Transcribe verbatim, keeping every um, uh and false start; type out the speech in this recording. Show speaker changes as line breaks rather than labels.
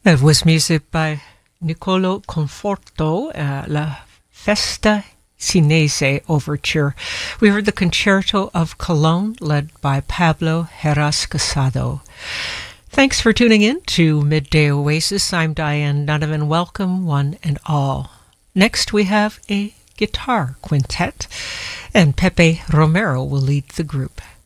That was music by Niccolo Conforto, uh, La Festa Cinese Overture. We heard the Concerto of Cologne, led by Pablo Heras Casado. Thanks for tuning in to Midday Oasis. I'm Diane Donovan. Welcome, one and all. Next, we have a guitar quintet, and Pepe Romero will lead the group.